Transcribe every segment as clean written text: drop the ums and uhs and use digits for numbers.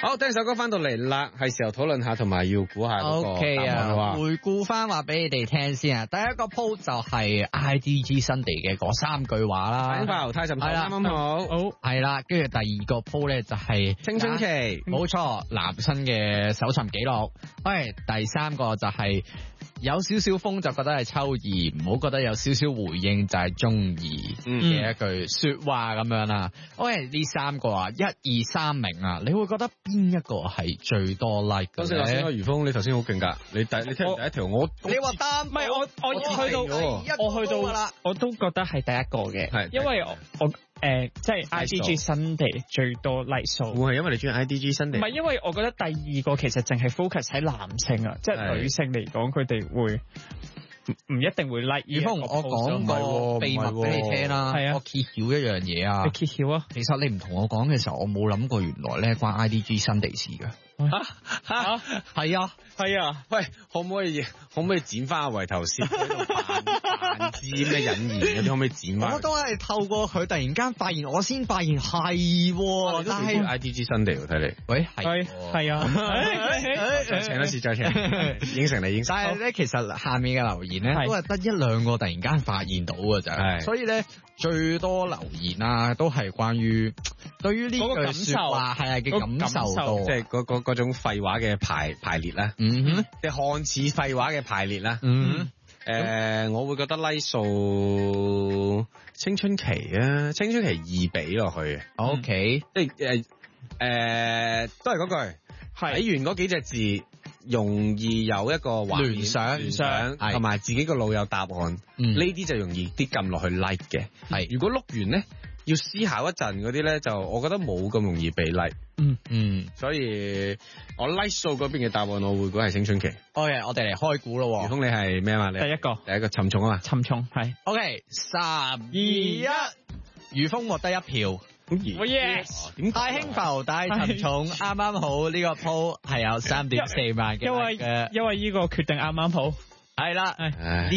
好，第一首歌翻到嚟啦，係時候討論下同埋要估下嗰個答案啦。 回顧翻話俾你哋聽先啊，第一個 post 就係 IDG Sunday 嘅嗰3句話啦。 反爆太沉重，啱啱好。 好係啦，跟住第二個 post 咧就係青春期， 冇錯，男生嘅搜尋記錄。喂，第三個就係有少少風就覺得係秋意，唔好覺得有少少回應就係中意嘅一句說話咁樣啦。喂，呢3個啊，1、2、3名啊，你會覺得邊一個係最多 like 嘅咧？ 頭先余峰，你頭先好勁噶，你聽第一條我， 你話單， 唔係我去到我都覺得係第一個嘅，因為我即係 IDG Sunday 最多 like 數。 會係因為你中意 IDG Sunday？ 唔係，因為我覺得第二個其實淨係 focus 喺男性啊，即係女性嚟講，佢哋會唔一定會 like。 如峰，我講個秘密俾你聽啦，我揭曉一樣嘢啊！ 你揭曉啊！ 其實你唔同我講嘅時候，我冇諗過原來咧關 IDG Sunday 事嘅。係啊！ 喂，可唔可以剪翻阿維頭先喺度扮知咩引言嗰啲，可唔可以剪翻？ 我都係透過佢突然間發現，我先發現係， 但係 IDG Sunday 睇嚟， 喂係啊！ 請一次再請，應承你。 但係咧，其實下面嘅留言咧都係得1、2個突然間發現到嘅啫，所以咧最多留言啊都係關於對於呢句說話係嘅感受多， 即係嗰種廢話嘅排列啦。即係看似廢話嘅排列啦。我會覺得 like 數青春期啊，青春期2比落去。 OK， 即係都係嗰句，睇完嗰幾隻字，容易有一個聯想，同埋自己個腦有答案。呢啲就容易啲撳落去 like 嘅。係如果碌完咧，要思考一陣嗰啲咧，就我覺得冇咁容易被 like。所以我 like 數嗰邊嘅答案，我會估係青春期。 OK，我哋嚟開估咯。 如峰，你係咩啊？ 第一個沉重啊嘛。 沉重係。 OK， 3、2、1，如峰獲得1票。 Yes， 點太輕浮，但係沉重，啱啱好呢個 poll 係有3.4萬嘅。 因為呢個決定啱啱好。 係啦，呢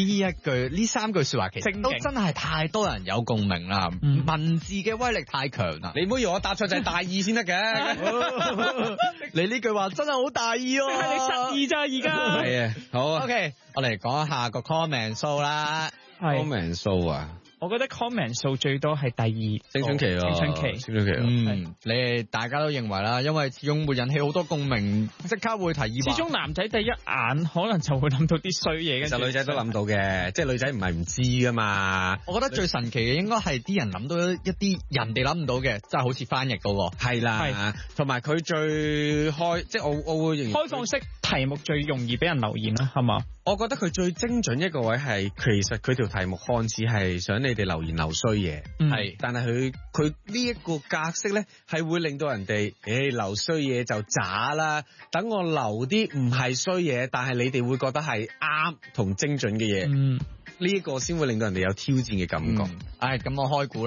3句說話其實都真係太多人有共鳴啦，文字嘅威力太強啦。 你唔好以為我答錯就係大意先得嘅。 你呢句話真係好大意哦。 你失意咋而家？ 係啊，好啊。 OK， 我嚟講下個 comment 數啦。 comment 數啊。 我覺得 comment 數最多係第2 青春期咯，青春期。 你哋大家都認為啦，因為始終會引起好多共鳴，即刻會提議。 始終男仔第一眼可能就會諗到啲衰嘢嘅。 其實女仔都諗到嘅，即係女仔唔係唔知噶嘛。 我覺得最神奇嘅應該係啲人諗到一啲人哋諗唔到嘅，即係好似翻譯嗰個。 係啦，同埋佢最即係我會認為開放式題目最容易俾人留言啦，係嘛？ 我覺得佢最精準一個位係，其實佢條題目看似係想你哋留言留衰嘢，但係佢呢一個格式咧，係會令到人哋，留衰嘢就渣啦。等我留啲唔係衰嘢，但係你哋會覺得係啱同精準嘅嘢，呢一個先會令到人哋有挑戰嘅感覺。 咁我開估啦。